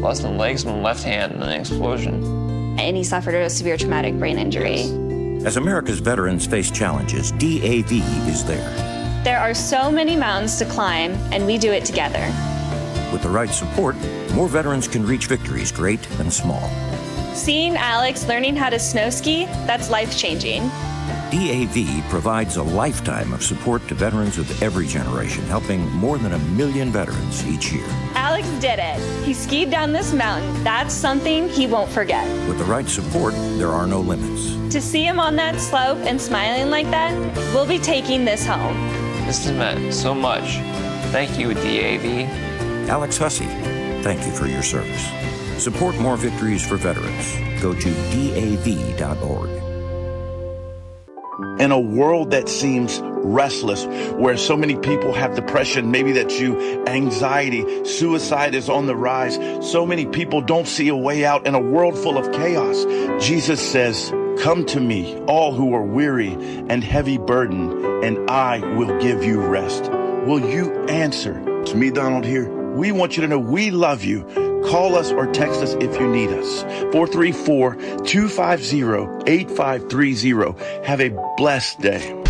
lost my legs and my left hand in an explosion. And he suffered a severe traumatic brain injury. As America's veterans face challenges, DAV is there. There are so many mountains to climb, and we do it together. With the right support, more veterans can reach victories great and small. Seeing Alex learning how to snow ski, that's life-changing. DAV provides a lifetime of support to veterans of every generation, helping more than 1 million veterans each year. Alex did it. He skied down this mountain. That's something he won't forget. With the right support, there are no limits. To see him on that slope and smiling like that, we'll be taking this home. This has meant so much. Thank you, DAV. Alex Hussey, thank you for your service. Support more victories for veterans. Go to DAV.org. In a world that seems restless, where so many people have depression, maybe that's you, anxiety, suicide is on the rise. So many people don't see a way out in a world full of chaos. Jesus says, "Come to me, all who are weary and heavy burdened, and I will give you rest." Will you answer? To me, Donald, here, we want you to know we love you. Call us or text us if you need us. 434-250-8530. Have a blessed day.